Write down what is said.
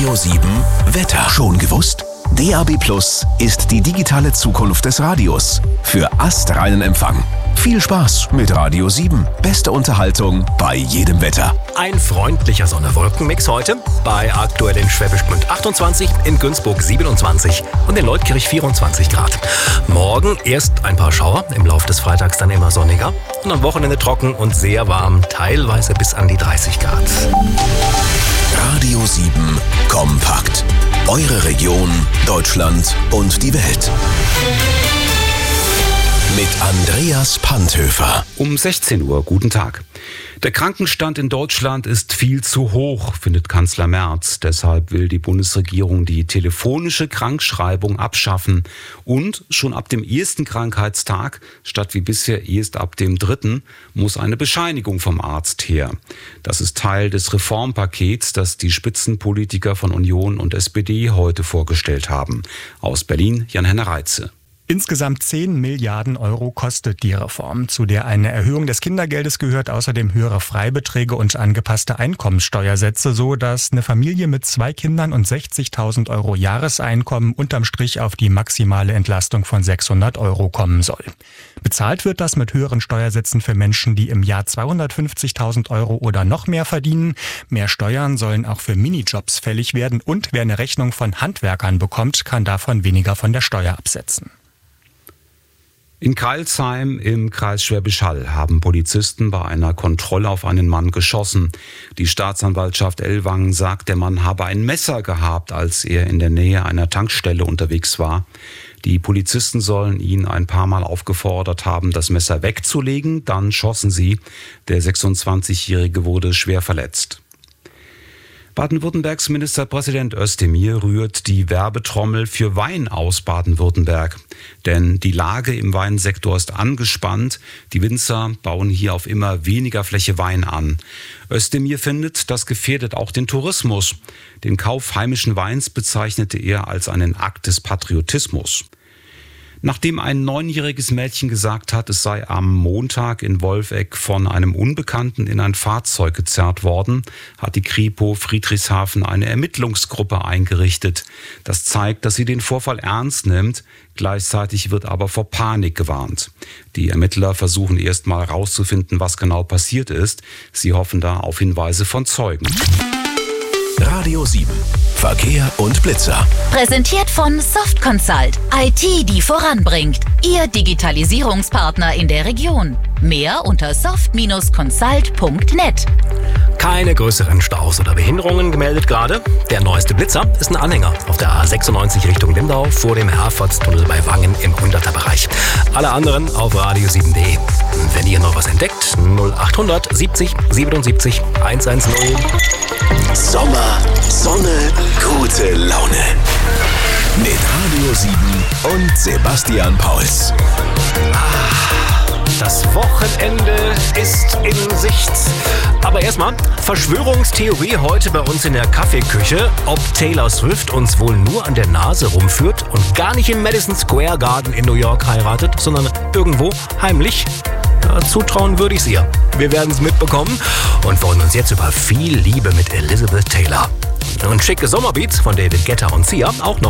Radio 7 Wetter. Schon gewusst? DAB+ ist die digitale Zukunft des Radios. Für astreinen Empfang. Viel Spaß mit Radio 7. Beste Unterhaltung bei jedem Wetter. Ein freundlicher Sonne-Wolken-Mix heute. Bei aktuell in Schwäbisch Gmünd 28, in Günzburg 27 und in Leutkirch 24 Grad. Morgen erst ein paar Schauer, im Laufe des Freitags dann immer sonniger. Und am Wochenende trocken und sehr warm, teilweise bis an die 30 Grad. Radio 7 kompakt. Eure Region, Deutschland und die Welt. Mit Andreas Panthöfer. Um 16 Uhr, guten Tag. Der Krankenstand in Deutschland ist viel zu hoch, findet Kanzler Merz. Deshalb will die Bundesregierung die telefonische Krankschreibung abschaffen. Und schon ab dem ersten Krankheitstag, statt wie bisher erst ab dem dritten, muss eine Bescheinigung vom Arzt her. Das ist Teil des Reformpakets, das die Spitzenpolitiker von Union und SPD heute vorgestellt haben. Aus Berlin, Jan-Henner Reitze. Insgesamt 10 Milliarden Euro kostet die Reform, zu der eine Erhöhung des Kindergeldes gehört, außerdem höhere Freibeträge und angepasste Einkommenssteuersätze, so dass eine Familie mit 2 Kindern und 60.000 Euro Jahreseinkommen unterm Strich auf die maximale Entlastung von 600 Euro kommen soll. Bezahlt wird das mit höheren Steuersätzen für Menschen, die im Jahr 250.000 Euro oder noch mehr verdienen. Mehr Steuern sollen auch für Minijobs fällig werden und wer eine Rechnung von Handwerkern bekommt, kann davon weniger von der Steuer absetzen. In Crailsheim im Kreis Schwäbisch Hall haben Polizisten bei einer Kontrolle auf einen Mann geschossen. Die Staatsanwaltschaft Ellwangen sagt, der Mann habe ein Messer gehabt, als er in der Nähe einer Tankstelle unterwegs war. Die Polizisten sollen ihn ein paar Mal aufgefordert haben, das Messer wegzulegen. Dann schossen sie. Der 26-Jährige wurde schwer verletzt. Baden-Württembergs Ministerpräsident Özdemir rührt die Werbetrommel für Wein aus Baden-Württemberg. Denn die Lage im Weinsektor ist angespannt. Die Winzer bauen hier auf immer weniger Fläche Wein an. Özdemir findet, das gefährdet auch den Tourismus. Den Kauf heimischen Weins bezeichnete er als einen Akt des Patriotismus. Nachdem ein 9-jähriges Mädchen gesagt hat, es sei am Montag in Wolfegg von einem Unbekannten in ein Fahrzeug gezerrt worden, hat die Kripo Friedrichshafen eine Ermittlungsgruppe eingerichtet. Das zeigt, dass sie den Vorfall ernst nimmt. Gleichzeitig wird aber vor Panik gewarnt. Die Ermittler versuchen erst mal herauszufinden, was genau passiert ist. Sie hoffen da auf Hinweise von Zeugen. Radio 7. Verkehr und Blitzer. Präsentiert von Soft Consult. IT, die voranbringt. Ihr Digitalisierungspartner in der Region. Mehr unter soft-consult.net. Keine größeren Staus oder Behinderungen gemeldet gerade. Der neueste Blitzer ist ein Anhänger auf der A96 Richtung Lindau vor dem Herfortstunnel bei Wangen im 100er Bereich. Alle anderen auf radio7.de. Wenn ihr noch was entdeckt, 0800 70 77 110. Sommer, Sonne, gute Laune. Mit Radio 7 und Sebastian Pauls. Das Wochenende ist in Sicht. Aber erstmal Verschwörungstheorie heute bei uns in der Kaffeeküche. Ob Taylor Swift uns wohl nur an der Nase rumführt und gar nicht im Madison Square Garden in New York heiratet, sondern irgendwo heimlich. Ja, zutrauen würde ich es ihr. Wir werden es mitbekommen und freuen uns jetzt über viel Liebe mit Elizabeth Taylor. Und schicke Sommerbeats von David Guetta und Sia auch noch